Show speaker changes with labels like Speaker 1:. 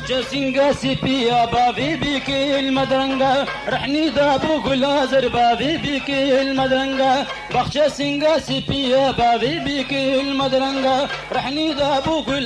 Speaker 1: جسنگا سپیا بابی بیکی المدرنگا رحنی دابو گلازر بابی بیکی المدرنگا بخش سنگا سپیا بابی بیکی المدرنگا رحنی دابو